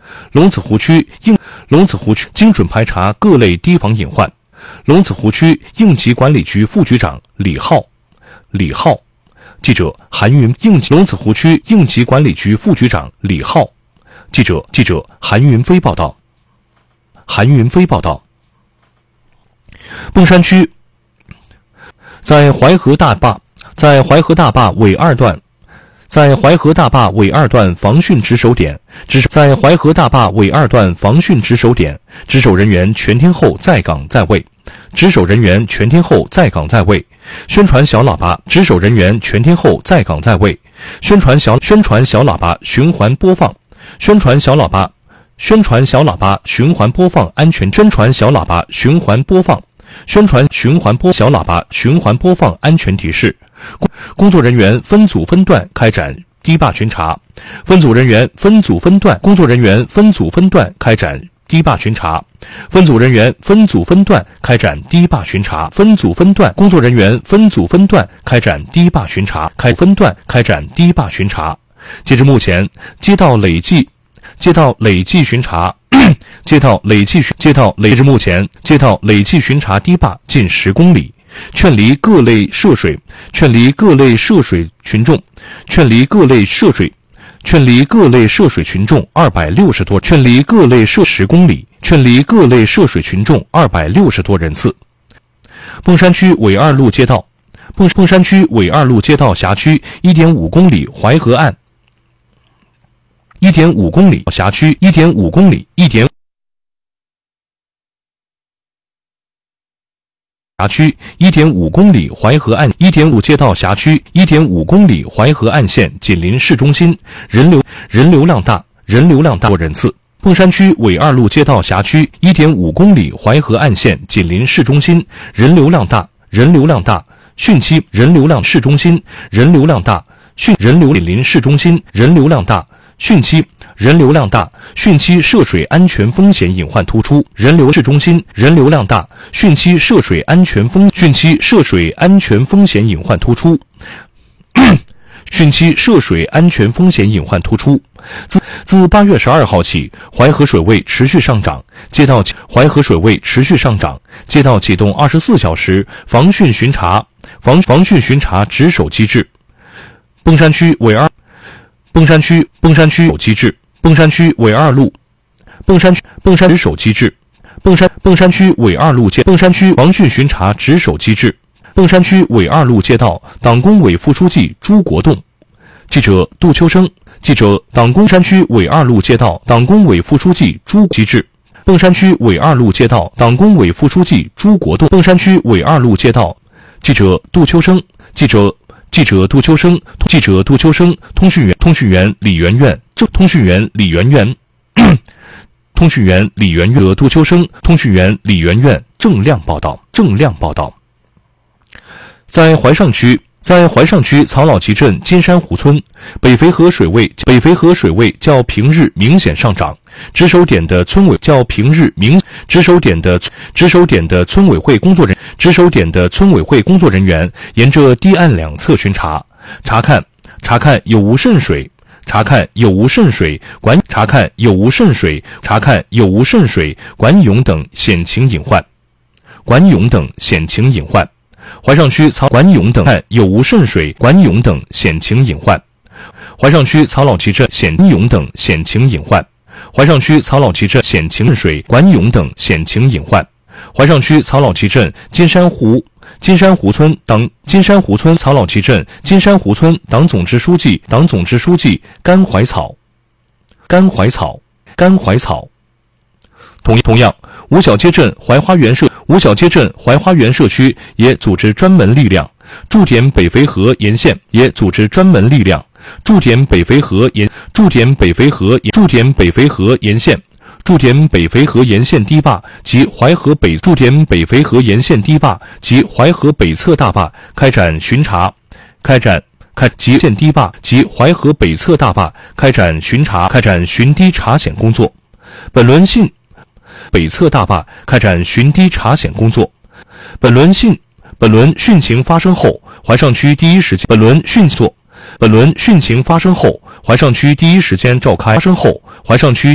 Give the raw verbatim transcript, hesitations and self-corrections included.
龙子湖区应龙子湖区精准排查各类提防隐患。龙子湖区应急管理局副局长李浩，李浩。记者韩云应龙子湖区应急管理局副局长李浩。记者记者韩云飞报道。韩云飞报道。砀山区在淮河大坝，在淮河大坝尾二段。在淮河大坝尾二段防汛值守点，值在淮河大坝尾二段防汛值守点，值守人员全天候在岗在位，值守人员全天候在岗在位，宣传小喇叭，值守人员全天候在岗在位，宣传小宣传小喇叭循环播放，宣传小喇叭，宣传小喇叭循环播放安全，宣传小喇叭循环播放，宣传循环播小喇叭循环播放安全提示。工作人员分组分段开展堤坝巡查，分组人员分组分段，工作人员分组分段开展堤坝巡查，分组人员分组分段开展堤坝巡查，分组分段，工作人员分组分段开展堤坝巡查，开分段开展堤坝巡查。截至目前，街道累计街道累计巡查，街道累计街道累至目前，街道累计巡查堤坝近十公里。劝离各类涉水，劝离各类涉水群众，劝离各类涉水，劝离各类涉水群众二百六十多，劝离各类涉十公里，劝离各类涉水群众二百六十多人次。砀山区纬二路街道，砀砀山区纬二路街道辖区一点五公里淮河岸，一点五公里辖区一点五公里一点。辖区一点五公里淮河岸一点五街道辖区一点五公里淮河岸线紧邻市中心，人流人流量大，人流量大多人次。砀山区纬二路街道辖区一点五公里淮河岸线紧邻市中心，人流量大，人流量大。汛期人流量市中心人流量大，汛人流紧邻市中心人流量大。汛期人流量大，汛期涉水安全风险隐患突出，人流市中心人流量大，汛期涉水安全风汛期涉水安全风险隐患突出，汛期涉水安全风险隐患突出。自自八月十二号起，淮河水位持续上涨，街道淮河水位持续上涨，街道启动二十四小时防汛巡查防防汛巡查值守机制。砀山区纬二砀山区砀山区有机制，砀山区纬二路，砀山区砀山值守机制，砀山砀山区纬二路街砀山区防汛巡查值守机制，砀山区纬二路街道党工委副书记朱国栋。记者杜秋生，记者党工山区纬二路街道党工委副书记朱机制，砀山区纬二路街道党工委副书记朱国栋，砀山区纬二路街道。记者杜秋生，记者。记者杜秋生，记者杜秋生，通讯员通讯员李媛媛，通讯员李媛媛，通讯员李媛媛，杜秋生，通讯员李媛媛，正亮报道，正亮报道。在淮上区，在淮上区曹老集镇金山湖村，北绯河水位北绯河水位较平日明显上涨，值守点的村委较平日明值守点的值守点的村委会工作人值守点的村委会工作人员沿着堤岸两侧巡查，查看查看有无渗水，查看有无渗水管查看有无渗水查看有无渗水管涌等险情隐患，管涌等险情隐患。淮上区曹管涌等看有无渗水管涌等险情隐患。淮上区曹老集镇险涌等险情隐患。淮上区曹老集镇险情水管涌等险情隐患。淮上区曹老集镇金山湖金山湖村党金山湖村曹老集镇金山湖村党总支书记党总支书记甘怀草甘怀草甘怀草。同同样，五小街镇淮花园社五小街镇淮花园社区也组织专门力量，驻点北绯河沿线也组织专门力量，驻点北绯河沿驻点北绯河驻点北绯河沿线驻点北绯河沿线堤坝及淮河北驻点北绯河沿线堤坝及淮河北侧大坝开展巡查，开展开及线堤坝及淮河北侧大坝开展巡查开展巡堤查险工作。本轮信北侧大坝开展巡堤查险工作。本轮信本轮汛情发生后，淮上区第一时间本轮汛作本轮汛情发生后，淮上区第一时间召开发生后，淮上区